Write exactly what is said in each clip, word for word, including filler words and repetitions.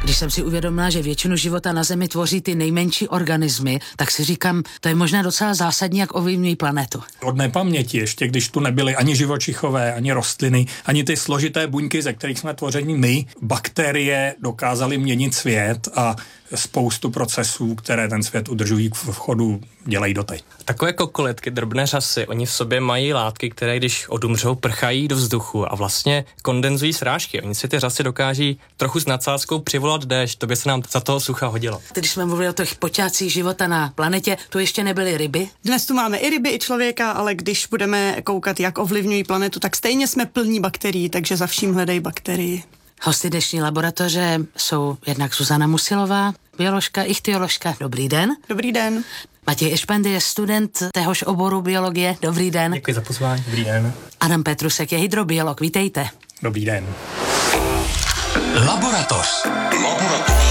Když jsem si uvědomila, že většinu života na Zemi tvoří ty nejmenší organismy, tak si říkám, to je možná docela zásadní, jak ovlivňují planetu. Od nepaměti, ještě když tu nebyly ani živočichové, ani rostliny, ani ty složité buňky, ze kterých jsme tvořeni my, bakterie dokázaly měnit svět a spoustu procesů, které ten svět udržují v chodu, dělají doteď. Takové kokoletky, drobné řasy, oni v sobě mají látky, které když odumřou, prchají do vzduchu a vlastně kondenzují srážky. Oni si ty řasy dokáží trochu s nadsázkou přivolat déšť, to by se nám za toho sucha hodilo. Když jsme mluvili o těch počátcích života na planetě, tu ještě nebyly ryby? Dnes tu máme i ryby, i člověka, ale když budeme koukat, jak ovlivňují planetu, tak stejně jsme plní bakterií, takže za vším hledej bakterii. Hosty dnešní laboratoře jsou jednak Zuzana Musilová, bioložka, ichtyoložka. Dobrý den. Dobrý den. Matěj Ešpendy je student téhož oboru biologie. Dobrý den. Děkuji za pozvání. Dobrý den. Adam Petrusek je hydrobiolog. Vítejte. Dobrý den. Laboratoř. Laboratoř.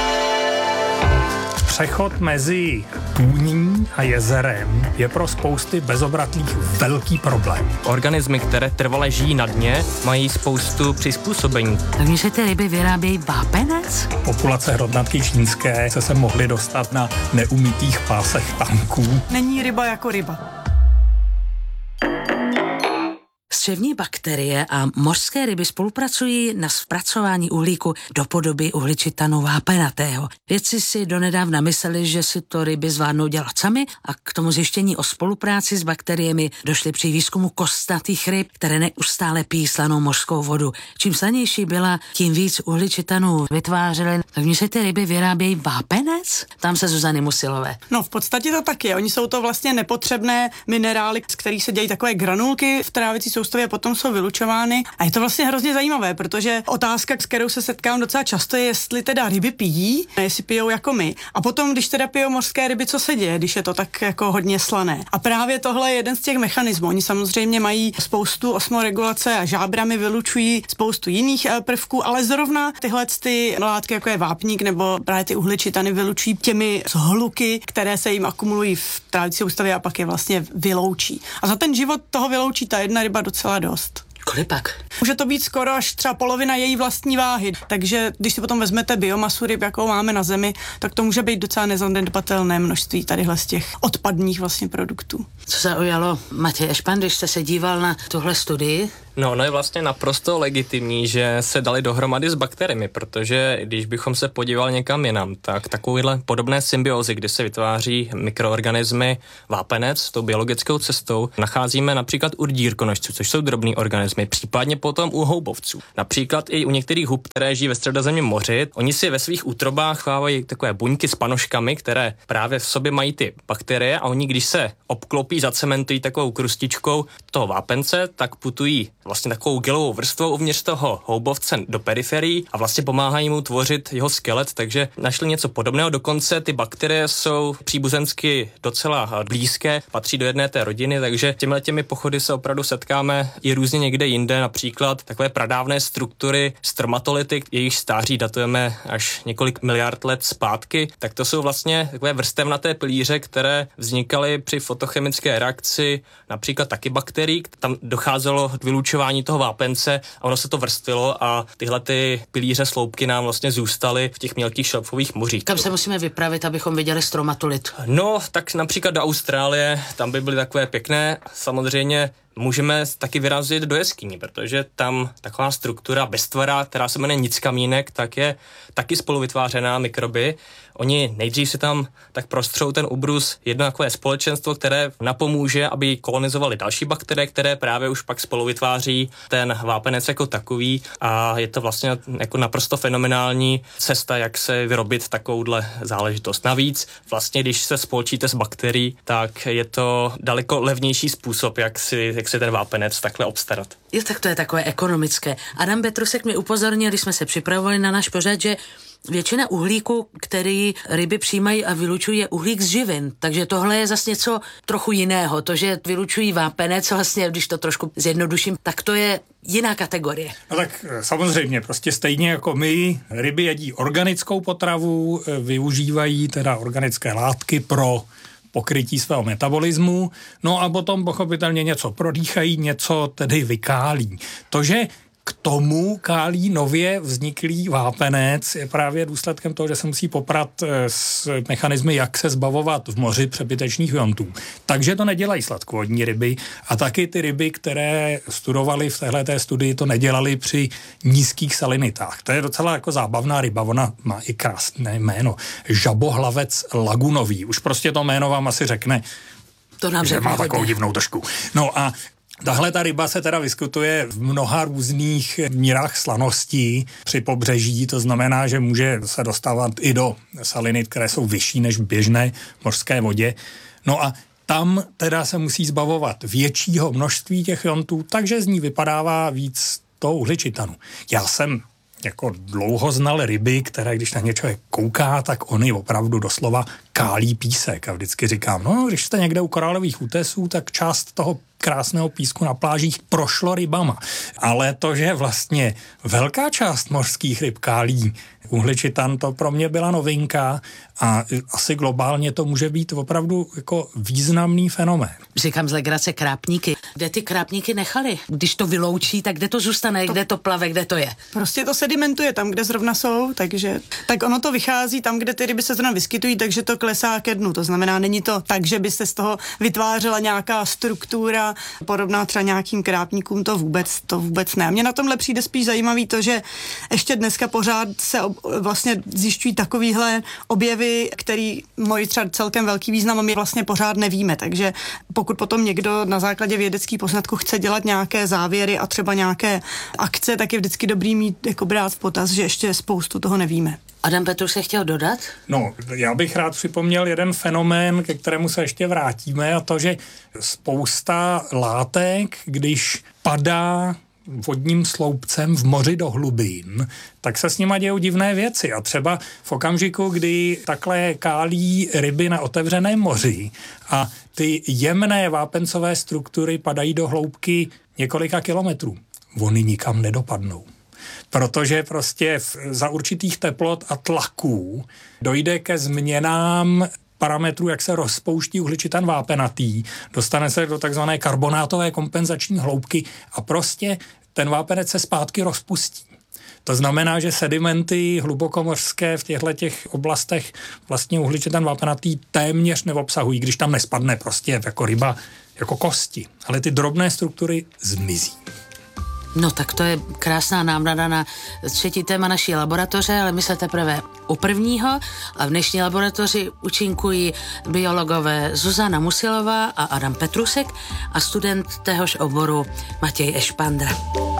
Přechod mezi tůní a jezerem je pro spousty bezobratlých velký problém. Organismy, které trvale žijí na dně, mají spoustu přizpůsobení. Takže se ty ryby vyrábějí vápenec? Populace hrodnatky čínské se se mohly dostat na neumytých pásech tanků. Není ryba jako ryba. Střevní bakterie a mořské ryby spolupracují na zpracování uhlíku do podoby uhličitanu vápenatého. Vědci si donedávna mysleli, že si to ryby zvládnou dělat sami a k tomu zjištění o spolupráci s bakteriemi došli při výzkumu kostnatých ryb, které neustále pijí slanou mořskou vodu. Čím slanější byla, tím víc uhličitanů vytvářely. Takže se ty ryby vyrábějí vápenec? Tam se Zuzany Musilové. No v podstatě to tak je. Oni jsou to vlastně nepotřebné minerály, z kterých se dějí takové granulky v trávicí soustavě a potom jsou vylučovány. A je to vlastně hrozně zajímavé, protože otázka, s kterou se setkám docela často, je, jestli teda ryby pijí, jestli pijou jako my. A potom, když teda pijou mořské ryby, co se děje, když je to tak jako hodně slané. A právě tohle je jeden z těch mechanismů. Oni samozřejmě mají spoustu osmoregulace a žábrami vylučují spoustu jiných prvků, ale zrovna tyhle ty látky, jako je vápník nebo právě ty uhličitany, vylučují těmi hluky, které se jim akumulují v trávicí soustavě a pak je vlastně vyloučí. A za ten život toho vyloučí ta jedna ryba docela dost. Kolik pak? Může to být skoro až třeba polovina její vlastní váhy. Takže když si potom vezmete biomasu ryb, jakou máme na Zemi, tak to může být docela nezanedbatelné množství tadyhle z těch odpadních vlastně produktů. Co zaujalo Matěj Ešpendy, když jste se díval na tuhle studii? No, no je vlastně naprosto legitimní, že se dali dohromady s bakteriemi, protože když bychom se podívali někam jinam, tak takovýhle podobné symbiózy, kdy se vytváří mikroorganismy vápenec tou biologickou cestou, nacházíme například u dírkonožců, což jsou drobný organismy, případně potom u houbovců. Například i u některých hub, které žijí ve Středozemním moři, oni si ve svých útrobách chovávají takové buňky s panožkami, které právě v sobě mají ty bakterie a oni, když se obklopí, zacementují takovou krustičkou toho vápence, tak putují vlastně takovou gelovou vrstvou uvnitř toho houbovce do periferií a vlastně pomáhají mu tvořit jeho skelet, takže našli něco podobného. Dokonce ty bakterie jsou příbuzensky docela blízké, patří do jedné té rodiny, takže těmi těmi pochody se opravdu setkáme i různě někde jinde, například takové pradávné struktury stromatolity, jejich stáří datujeme až několik miliard let zpátky, tak to jsou vlastně takové vrstevnaté pilíře, které vznikaly při fotochemické reakci například taky bakterií, tam docházelo k vylučování toho vápence a ono se to vrstvilo a tyhle ty pilíře sloupky nám vlastně zůstaly v těch mělkých šelfových mořích. Kam se musíme vypravit, abychom viděli stromatolit? No, tak například do Austrálie, tam by byly takové pěkné, samozřejmě můžeme taky vyrazit do jeskyní, protože tam taková struktura beztvora, která se jmenuje nickamínek, tak je taky spoluvytvářená mikroby. Oni nejdřív si tam tak prostřou ten ubrus jedno takové společenstvo, které napomůže, aby kolonizovali další bakterie, které právě už pak spolu vytváří ten vápenec jako takový a je to vlastně jako naprosto fenomenální cesta, jak se vyrobit takovouhle záležitost. Navíc vlastně, když se spolčíte s bakterií, tak je to daleko levnější způsob, jak si, jak si ten vápenec takhle obstarat. Jo, tak to je takové ekonomické. Adam Petrusek mi upozornil, když jsme se připravovali na náš pořad, že většina uhlíku, který ryby přijímají a vylučují, je uhlík z živin. Takže tohle je zase něco trochu jiného. To, že vylučují vápenec, vlastně, když to trošku zjednoduším, tak to je jiná kategorie. No tak samozřejmě, prostě stejně jako my, ryby jedí organickou potravu, využívají teda organické látky pro pokrytí svého metabolismu, no a potom pochopitelně něco prodýchají, něco tedy vykálí. To, že k k tomu kálí nově vzniklý vápenec je právě důsledkem toho, že se musí poprat s mechanismy, jak se zbavovat v moři přebytečných iontů. Takže to nedělají sladkovodní ryby a taky ty ryby, které studovali v téhleté studii, to nedělali při nízkých salinitách. To je docela jako zábavná ryba, ona má i krásné jméno. Žabohlavec lagunový. Už prostě to jméno vám asi řekne, to nám že má takovou divnou trošku. No a tahle ta ryba se teda vyskytuje v mnoha různých mírách slaností při pobřeží, to znamená, že může se dostávat i do salinit, které jsou vyšší než v běžné mořské vodě. No a tam teda se musí zbavovat většího množství těch iontů, takže z ní vypadává víc toho uhličitanu. Já jsem jako dlouho znal ryby, které když na něčo kouká, tak oni opravdu doslova kálí písek. A vždycky říkám, no, když jste někde u korálových útesů, tak část toho krásného písku na plážích prošlo rybama. Ale to, že vlastně velká část mořských ryb kálí uhličitan, to pro mě byla novinka a asi globálně to může být opravdu jako významný fenomén. Říkám z legrace krápníky. Kde ty krápníky nechali? Když to vyloučí, tak kde to zůstane, kde to plave, kde to je? Prostě to sedimentuje tam, kde zrovna jsou, takže tak ono to vychází tam, kde ty ryby se zrovna vyskytují, takže to klesá ke dnu. To znamená, není to tak, že by se z toho vytvářela nějaká struktura podobná třeba nějakým krápníkům, to vůbec, to vůbec ne. Mně na tomhle přijde spíš zajímavý to, že ještě dneska pořád se ob, vlastně zjišťují takovýhle objevy, který mají třeba celkem velký význam a my vlastně pořád nevíme. Takže pokud potom někdo na základě vědeckých poznatků chce dělat nějaké závěry a třeba nějaké akce, tak je vždycky dobrý mít jako brát v potaz, že ještě spoustu toho nevíme. Adam Petrus se chtěl dodat? No, já bych rád připomněl jeden fenomén, ke kterému se ještě vrátíme, a to, že spousta látek, když padá vodním sloupcem v moři do hlubin, tak se s nima dějou divné věci. A třeba v okamžiku, kdy takhle kálí ryby na otevřeném moři a ty jemné vápencové struktury padají do hloubky několika kilometrů, oni nikam nedopadnou. Protože prostě v, za určitých teplot a tlaků dojde ke změnám parametrů, jak se rozpouští uhličitan vápenatý, dostane se do takzvané karbonátové kompenzační hloubky a prostě ten vápenec se zpátky rozpustí. To znamená, že sedimenty hlubokomořské v těchto těch oblastech vlastně uhličitan vápenatý téměř neobsahují, když tam nespadne prostě jako ryba, jako kosti. Ale ty drobné struktury zmizí. No tak to je krásná námrada na třetí téma naší laboratoře, ale my se teprve u prvního a v dnešní laboratoři účinkují biologové Zuzana Musilová a Adam Petrusek a student téhož oboru Matěj Ešpandra.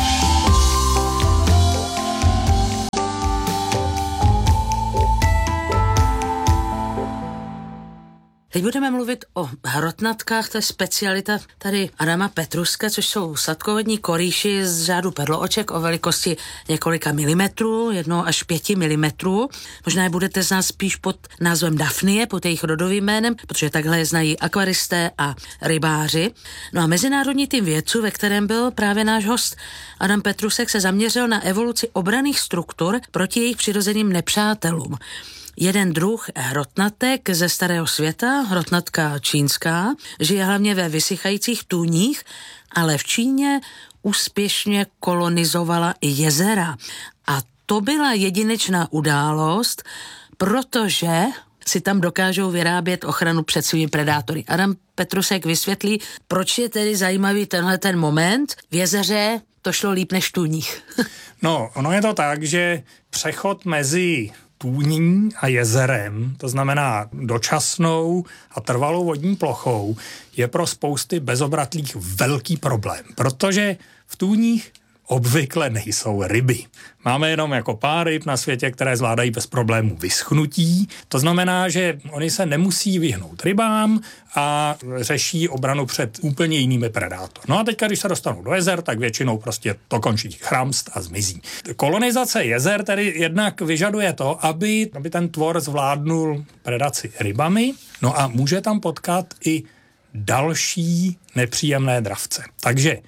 Teď budeme mluvit o hrotnatkách, to je specialita tady Adama Petruska, což jsou sladkovodní korýši z řádu perlooček o velikosti několika milimetrů, jedno až pěti milimetrů. Možná je budete znát spíš pod názvem Daphnie, pod jejich rodovým jménem, protože takhle je znají akvaristé a rybáři. No a mezinárodní tým vědců, ve kterém byl právě náš host Adam Petrusek, se zaměřil na evoluci obranných struktur proti jejich přirozeným nepřátelům. Jeden druh hrotnatek ze starého světa, hrotnatka čínská, žije hlavně ve vysychajících tůních, ale v Číně úspěšně kolonizovala i jezera. A to byla jedinečná událost, protože si tam dokážou vyrábět ochranu před svými predátory. Adam Petrusek vysvětlí, proč je tedy zajímavý tenhle ten moment. V jezeře to šlo líp než v tůních. No, ono je to tak, že přechod mezi tůní a jezerem, to znamená dočasnou a trvalou vodní plochou, je pro spousty bezobratlých velký problém, protože v tůních obvykle nejsou ryby. Máme jenom jako pár ryb na světě, které zvládají bez problémů vyschnutí. To znamená, že oni se nemusí vyhnout rybám a řeší obranu před úplně jinými predátory. No a teďka, když se dostanou do jezer, tak většinou prostě to končí chramst a zmizí. Kolonizace jezer tedy jednak vyžaduje to, aby, aby ten tvor zvládnul predaci rybami, no a může tam potkat i další nepříjemné dravce. Takže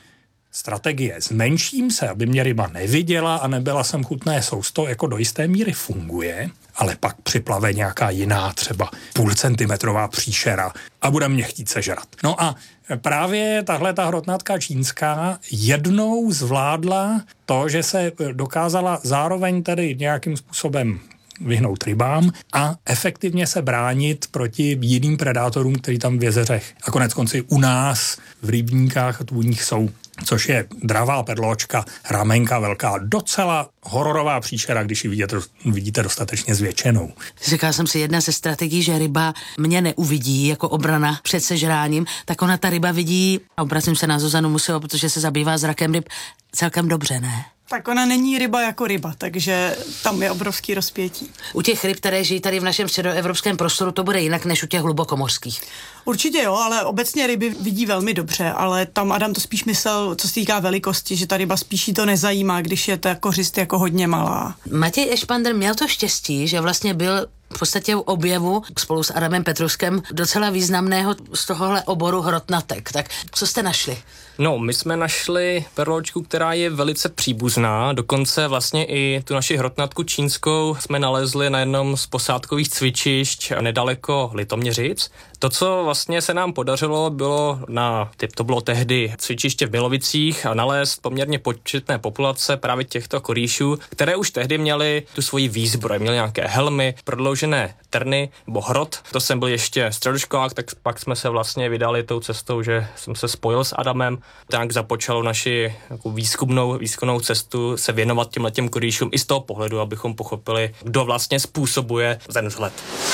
strategie zmenším se, aby mě ryba neviděla a nebyla jsem chutné sousto, jako do jisté míry funguje, ale pak připlave nějaká jiná, třeba půlcentimetrová příšera a bude mě chtít sežrat. No a právě tahle ta hrotnatka čínská jednou zvládla to, že se dokázala zároveň tedy nějakým způsobem vyhnout rybám a efektivně se bránit proti jiným predátorům, kteří tam v jezerech a konec konci u nás v rybníkách a tůních jsou, což je dravá perločka, ramenka velká, docela hororová příšera, když ji vidíte, vidíte dostatečně zvětšenou. Říkala jsem si, jedna ze strategií, že ryba mě neuvidí jako obrana před sežráním, tak ona ta ryba vidí, a obracím se na Zuzanu Musovou, protože se zabývá zrakem ryb, celkem dobře, ne? Tak ona není ryba jako ryba, takže tam je obrovský rozpětí. U těch ryb, které žijí tady v našem středoevropském prostoru, to bude jinak než u těch hlubokomořských. Určitě jo, ale obecně ryby vidí velmi dobře, ale tam Adam to spíš myslel, co se týká velikosti, že ta ryba spíš jí to nezajímá, když je ta kořist jako hodně malá. Matěj Ešpander měl to štěstí, že vlastně byl v podstatě v objevu spolu s Adamem Petruskem docela významného z tohohle oboru hrotnatek. Tak co jste našli? No, my jsme našli perločku, která je velice příbuzná, dokonce vlastně i tu naši hrotnatku čínskou jsme nalezli na jednom z posádkových cvičišť nedaleko Litoměřic. To, co vlastně se nám podařilo, bylo na, to bylo tehdy cvičiště v Milovicích a nalézt poměrně početné populace právě těchto korýšů, které už tehdy měly tu svoji výzbroj, měly nějaké helmy, prodloužené trny nebo hrot. To jsem byl ještě středoškolák, tak pak jsme se vlastně vydali tou cestou, že jsem se spojil s Adamem, tak započalo naši jako výzkumnou, výzkumnou cestu se věnovat těmhletěm korýšům i z toho pohledu, abychom pochopili, kdo vlastně způsobuje ten vzhled.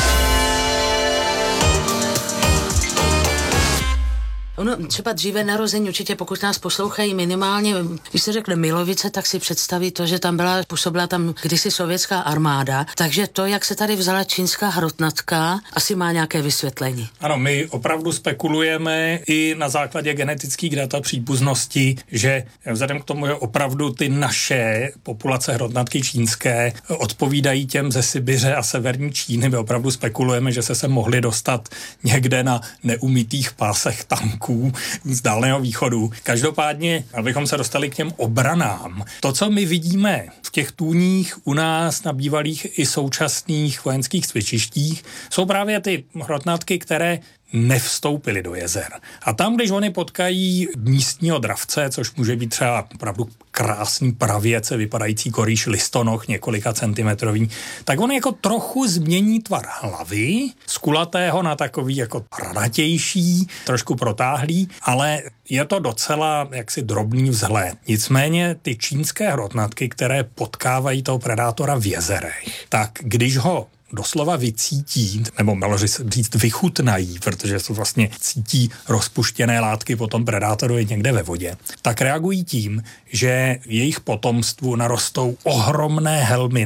Ono třeba dříve narození, určitě pokud nás poslouchají minimálně, když se řekne Milovice, tak si představí to, že tam byla, působila tam kdysi sovětská armáda, takže to, jak se tady vzala čínská hrotnatka, asi má nějaké vysvětlení. Ano, my opravdu spekulujeme i na základě genetických dat a příbuznosti, že vzhledem k tomu, že opravdu ty naše populace hrotnatky čínské odpovídají těm ze Sibiře a severní Číny, my opravdu spekulujeme, že se sem mohli dostat někde na neumytých pásech tanků z Dálného východu. Každopádně, abychom se dostali k těm obranám, to, co my vidíme v těch tůních u nás na bývalých i současných vojenských cvičištích, jsou právě ty hrotnatky, které nevstoupili do jezer. A tam, když oni potkají místního dravce, což může být třeba opravdu krásný pravěce vypadající korýš listonoch několika centimetrový, tak on jako trochu změní tvar hlavy z kulatého na takový jako radatější, trošku protáhlý, ale je to docela jaksi drobný vzhled. Nicméně ty čínské hrotnatky, které potkávají toho predátora v jezerech, tak když ho doslova vycítí, nebo mělo říct vychutnají, protože jsou vlastně cítí rozpuštěné látky po tom predátorovi někde ve vodě, tak reagují tím, že jejich potomstvu narostou ohromné helmy